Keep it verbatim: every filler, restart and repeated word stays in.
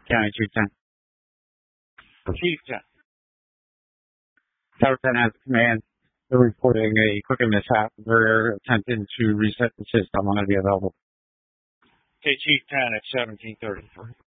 County Chief ten. Chief ten. Tower ten has command. They're reporting a cooking mishap. They're attempting to reset the system. I'm going to be available. Okay, Chief ten at seventeen thirty-three.